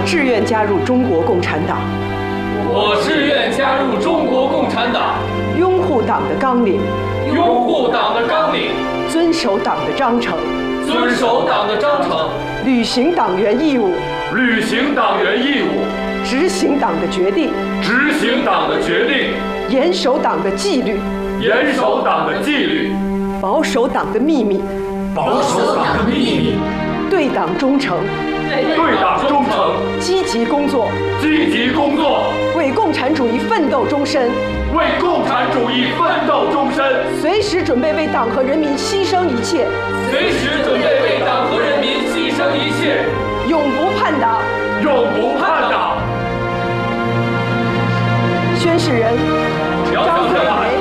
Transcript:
志愿加入中国共产党。 我志愿加入中国共产党。 拥护党的纲领， 拥护党的纲领， 遵守党的章程， 遵守党的章程， 履行党员义务， 履行党员义务， 执行党的决定， 执行党的决定， 严守党的纪律， 严守党的纪律， 保守党的秘密， 保守党的秘密， 对党忠诚， 对党忠诚， 积极工作， 积极工作， 为共产主义奋斗终身， 为共产主义奋斗终身， 随时准备为党和人民牺牲一切， 随时准备为党和人民牺牲一切， 永不叛党， 永不叛党。 宣誓人： 张克凯。